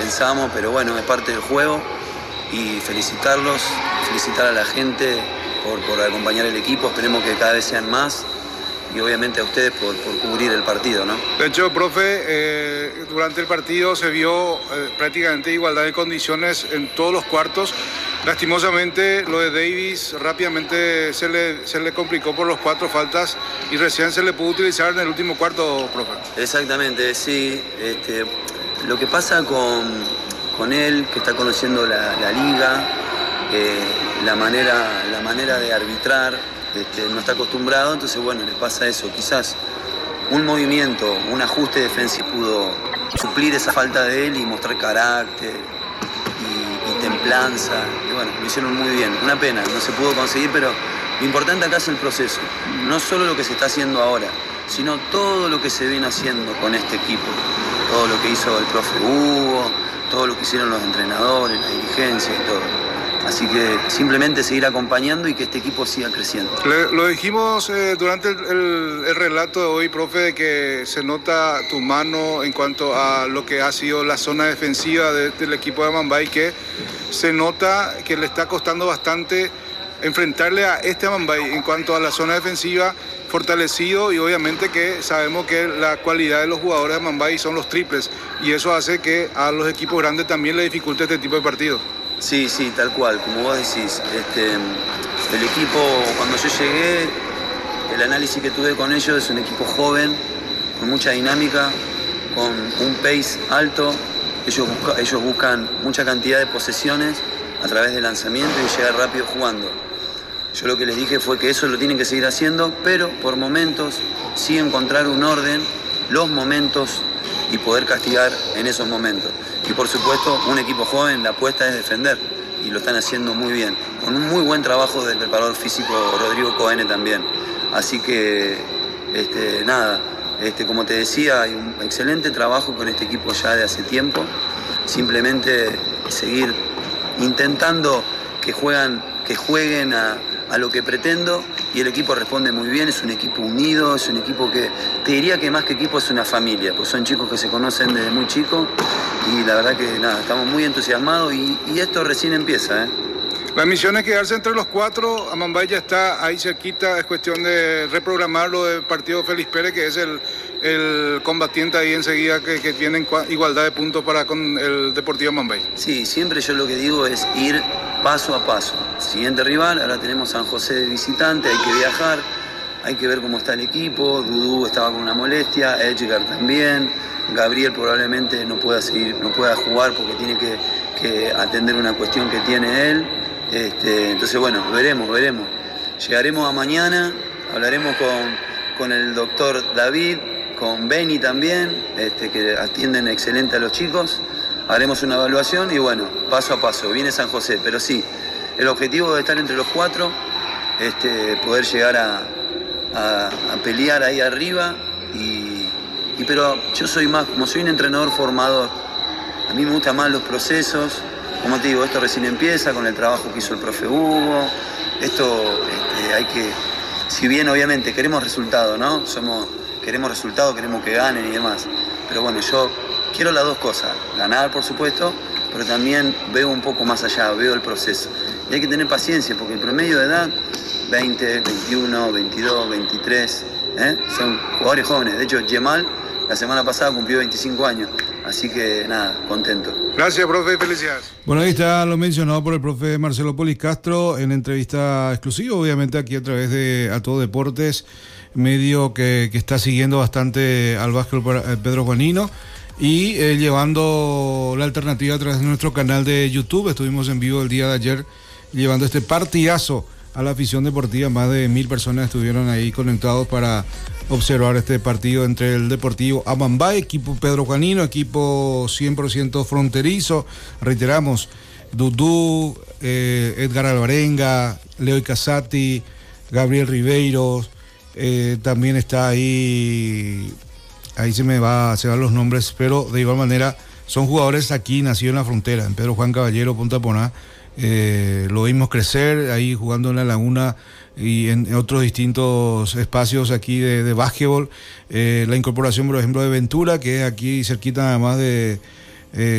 pensamos, pero bueno, es parte del juego y felicitarlos, felicitar a la gente por acompañar el equipo, esperemos que cada vez sean más y obviamente a ustedes por cubrir el partido, ¿no? De hecho, profe, durante el partido se vio prácticamente igualdad de condiciones en todos los cuartos. Lastimosamente, lo de Davis rápidamente se le complicó por los 4 faltas y recién se le pudo utilizar en el último cuarto, profe. Exactamente, sí. Lo que pasa con él, que está conociendo la liga, la manera de arbitrar, no está acostumbrado, entonces bueno, le pasa eso. Quizás un movimiento, un ajuste defensivo pudo suplir esa falta de él y mostrar carácter y templanza. Y bueno, lo hicieron muy bien. Una pena, no se pudo conseguir, pero lo importante acá es el proceso. No solo lo que se está haciendo ahora, sino todo lo que se viene haciendo con este equipo. Todo lo que hizo el profe Hugo, todo lo que hicieron los entrenadores, la dirigencia y todo. Así que simplemente seguir acompañando y que este equipo siga creciendo. Lo dijimos durante el relato de hoy, profe, de que se nota tu mano en cuanto a lo que ha sido la zona defensiva del equipo de Amambay, que se nota que le está costando bastante enfrentarle a este Amambay en cuanto a la zona defensiva, fortalecido, y obviamente que sabemos que la cualidad de los jugadores de Amambay son los triples y eso hace que a los equipos grandes también le dificulte este tipo de partidos. Sí, tal cual, como vos decís. El equipo, cuando yo llegué, el análisis que tuve con ellos es un equipo joven, con mucha dinámica, con un pace alto. Ellos buscan mucha cantidad de posesiones a través del lanzamiento y llegar rápido jugando. Yo lo que les dije fue que eso lo tienen que seguir haciendo, pero por momentos sí encontrar un orden, los momentos y poder castigar en esos momentos. Y por supuesto, un equipo joven, la apuesta es defender y lo están haciendo muy bien, con un muy buen trabajo del preparador físico Rodrigo Cohene también. Así que, como te decía, hay un excelente trabajo con este equipo ya de hace tiempo. Simplemente seguir intentando que jueguen a lo que pretendo y el equipo responde muy bien, es un equipo unido, es un equipo que, te diría que más que equipo es una familia, pues son chicos que se conocen desde muy chicos y la verdad que nada, estamos muy entusiasmados y esto recién empieza, ¿eh? La misión es quedarse entre los 4, Amambay ya está ahí cerquita, es cuestión de reprogramar lo del partido Félix Pérez, que es el combatiente ahí enseguida que tiene igualdad de puntos con el Deportivo Amambay. Sí, siempre yo lo que digo es ir paso a paso. Siguiente rival, ahora tenemos San José de visitante, hay que viajar, hay que ver cómo está el equipo. Dudú estaba con una molestia, Edgar también, Gabriel probablemente no pueda jugar porque tiene que atender una cuestión que tiene él. Entonces bueno, veremos. Llegaremos a mañana, hablaremos con el doctor David, con Beni también, que atienden excelente a los chicos. Haremos una evaluación y bueno, paso a paso, viene San José, pero sí, el objetivo de estar entre los 4, poder llegar a pelear ahí arriba, pero yo soy más, como soy un entrenador formador, a mí me gustan más los procesos, como te digo, esto recién empieza con el trabajo que hizo el profe Hugo, si bien obviamente queremos resultados, ¿no? Queremos resultados, queremos que ganen y demás, pero bueno, yo quiero las dos cosas, ganar por supuesto, pero también veo un poco más allá, veo el proceso. Y hay que tener paciencia porque el promedio de edad, 20, 21, 22, 23, son jugadores jóvenes. De hecho, Yemal la semana pasada cumplió 25 años, así que nada, contento. Gracias, profe, felicidades. Bueno, ahí está lo mencionado por el profe Marcelo Policastro en entrevista exclusiva, obviamente aquí a través de A Todo Deportes, medio que está siguiendo bastante al básquetbol Pedro Juanino. Y llevando la alternativa a través de nuestro canal de YouTube. Estuvimos en vivo el día de ayer llevando este partidazo a la afición deportiva. Más de 1000 personas estuvieron ahí conectados para observar este partido entre el Deportivo Amambay, equipo Pedro Juanino, equipo 100% fronterizo. Reiteramos, Dudú, Edgar Alvarenga, Leo Casati, Gabriel Ribeiro, también está ahí se van los nombres, pero de igual manera son jugadores aquí, nacidos en la frontera, en Pedro Juan Caballero, Punta Poná. Lo vimos crecer ahí jugando en la Laguna y en otros distintos espacios aquí de básquetbol. La incorporación, por ejemplo, de Ventura, que es aquí cerquita además de